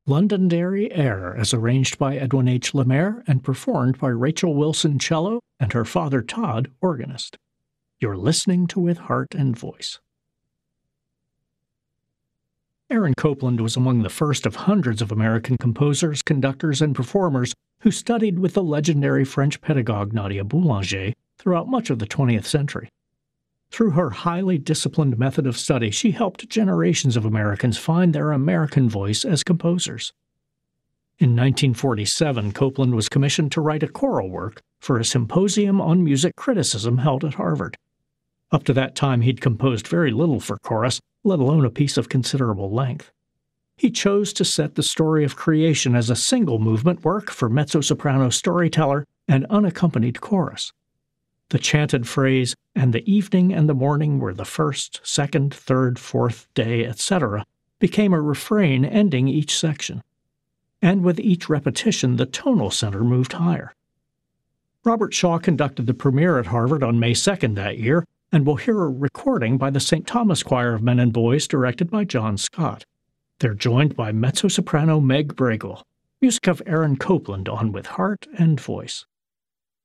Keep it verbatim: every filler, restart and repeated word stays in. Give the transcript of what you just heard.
Londonderry Air, as arranged by Edwin H. Lemaire and performed by Rachel Wilson cello and her father Todd, organist. You're listening to With Heart and Voice. Aaron Copland was among the first of hundreds of American composers, conductors, and performers who studied with the legendary French pedagogue Nadia Boulanger throughout much of the twentieth century. Through her highly disciplined method of study, she helped generations of Americans find their American voice as composers. In nineteen forty-seven, Copland was commissioned to write a choral work for a symposium on music criticism held at Harvard. Up to that time, he'd composed very little for chorus, let alone a piece of considerable length. He chose to set the story of creation as a single-movement work for mezzo-soprano storyteller and unaccompanied chorus. The chanted phrase, "and the evening and the morning were the first, second, third, fourth day," et cetera, became a refrain ending each section. And with each repetition, the tonal center moved higher. Robert Shaw conducted the premiere at Harvard on May second that year, and we'll hear a recording by the Saint Thomas Choir of Men and Boys directed by John Scott. They're joined by mezzo-soprano Meg Bragel, music of Aaron Copland on With Heart and Voice.